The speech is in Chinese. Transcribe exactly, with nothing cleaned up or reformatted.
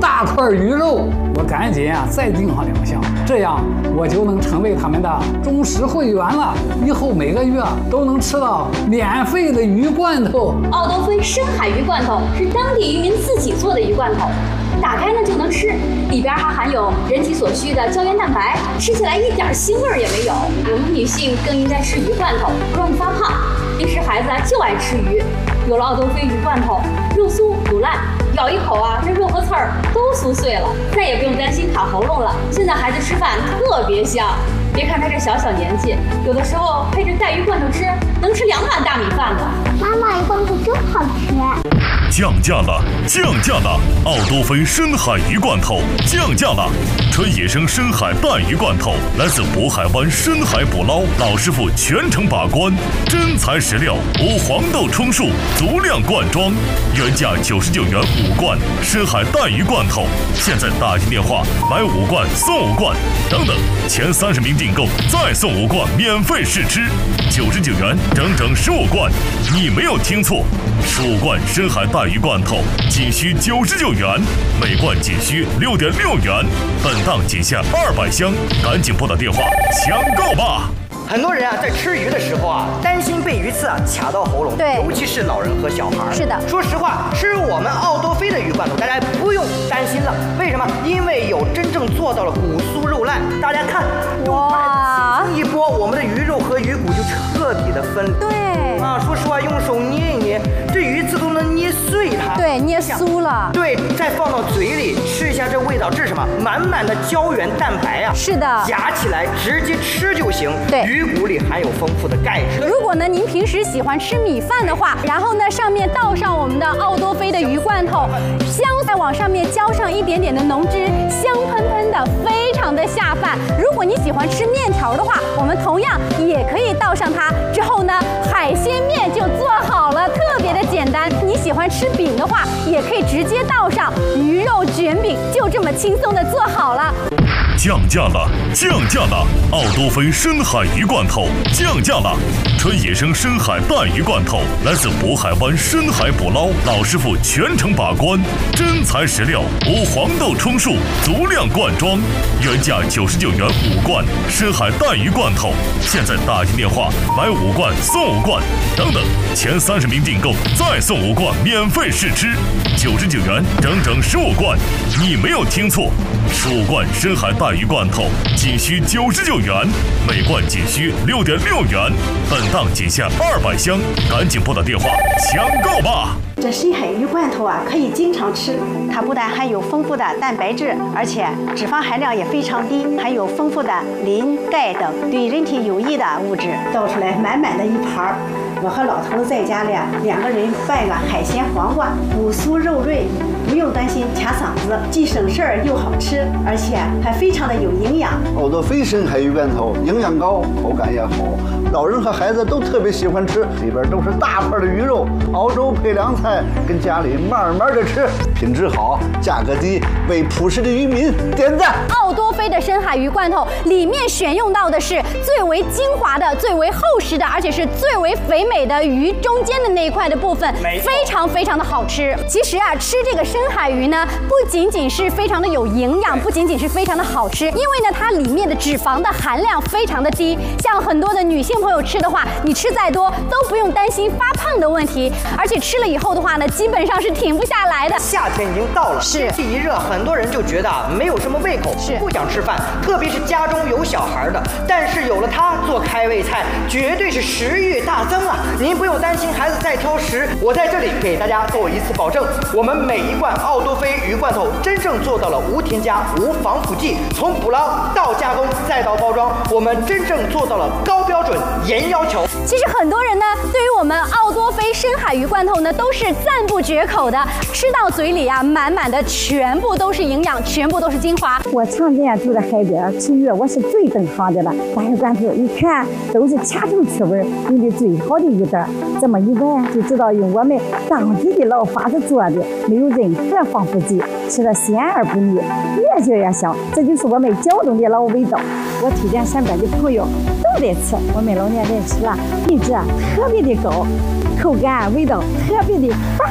大块鱼肉。我赶紧啊再订上两箱，这样我就能成为他们的忠实会员了。以后每个月都能吃到免费的鱼罐头。 奥多菲深海鱼罐头是当地渔民自己做的鱼罐头，打开呢就能吃，里边还含有人体所需的胶原蛋白，吃起来一点腥味也没有。我们女性更应该吃鱼罐头，不容易发胖。平时孩子啊就爱吃鱼，有了奥多菲鱼罐头，肉酥不烂，咬一口啊，这肉和刺儿都酥碎了，再也不用担心卡喉咙了。现在孩子吃饭特别香，别看他这小小年纪，有的时候配着带鱼罐头吃，能吃两碗大米饭呢。 妈妈，鱼罐头真好吃。 降价了，降价了！奥多菲深海鱼罐头降价了，纯野生深海带鱼罐头，来自渤海湾深海捕捞，老师傅全程把关，真材实料，无黄豆充数，足量灌装，原价九十九元五罐深海带鱼罐头，现在打进电话买五罐送五罐，等等，前三十名订购再送五罐免费试吃，九十九元整整十五罐，你没有听错，十五罐深海带鱼罐头仅需九十九元，每罐仅需六点六元，本档仅限二百箱，赶紧拨打电话抢购吧！ 很多人啊，在吃鱼的时候啊，担心被鱼刺啊卡到喉咙， 对， 尤其是老人和小孩。 是的， 说实话，吃我们奥多菲的鱼罐头，大家不用担心了。为什么？因为有真正做到了骨酥肉烂。大家看，哇，一拨，我们的鱼肉和鱼骨就彻底的分离。 对啊，说实话，用手捏一捏，这鱼刺都能捏碎它。 对，捏酥了。 对，再放到嘴里吃一下，这味道这是什么？满满的胶原蛋白啊！ 是的， 夹起来直接吃就行。 对。 鱼骨里含有丰富的钙质。 如果呢您平时喜欢吃米饭的话，然后呢上面倒上我们的奥多菲的鱼罐头，香再往上面浇上一点点的浓汁，香喷喷的，非常的下饭。如果你喜欢吃面条的话，我们同样也可以倒上它。之后呢，海鲜面就做好了，特别的简单。你喜欢吃饼的话，也可以直接倒上鱼肉卷饼，就这么轻松的做好了。 降价了，降价了！奥多菲深海鱼罐头降价了，纯野生深海带鱼罐头，来自渤海湾深海捕捞，老师傅全程把关，真材实料，无黄豆充数，足量灌装，原价九十九元五罐深海带鱼罐头，现在打进电话买五罐送五罐，等等，前三十名订购再送五罐免费试吃，九十九元整整十五罐，你没有听错，十五罐深海带鱼罐头仅需九十九元，每罐仅需六点六元，本档仅限二百箱，赶紧拨打电话抢购吧！ 这深海鱼罐头啊，可以经常吃。它不但含有丰富的蛋白质，而且脂肪含量也非常低，含有丰富的磷、钙等对人体有益的物质。倒出来满满的一盘儿，我和老头子在家里两个人拌个海鲜黄瓜，骨酥肉润，不用担心卡嗓子，既省事儿又好吃，而且还非常的有营养。 奥多菲深海鱼罐头营养高，口感也好，老人和孩子都特别喜欢吃，里边都是大块的鱼肉，熬粥配凉菜，跟家里慢慢的吃，品质好，价格低，为朴实的渔民点赞。 奥多菲的深海鱼罐头里面选用到的是最为精华的、最为厚实的，而且是最为肥美的鱼中间的那一块的部分，非常非常的好吃。其实啊，吃这个深海鱼呢，不仅仅是非常的有营养，不仅仅是非常的好吃，因为呢，它里面的脂肪的含量非常的低。像很多的女性朋友吃的话，你吃再多都不用担心发胖的问题，而且吃了以后的话呢，基本上是停不下来的。 夏天已经到了， 是天气一热，很多人就觉得没有什么胃口， 是不想吃饭，特别是家中有小孩的。但是有了它做开胃菜，绝对是食欲大增啊！您不用担心孩子再挑食，我在这里给大家做一次保证，我们每一罐奥多菲鱼罐头真正做到了无添加、无防腐剂，从捕捞到加工再到包装，我们真正做到了高标准、严要求。 其实很多人呢，对于我们奥多菲深海鱼罐头呢，都是赞不绝口的，吃到嘴里啊，满满的全部都是营养，全部都是精华。 我常年住在海边吃鱼，我是最懂行的了。大鱼罐头一看都是掐头去味，用的最好的鱼蛋，这么一闻就知道用我们当地的老法子做的，没有任何防腐剂，吃了鲜而不腻，越嚼越香，这就是我们胶东的老味道。我推荐身边的朋友都得吃，我们老年人吃了品质特别的高，口感味道特别的棒。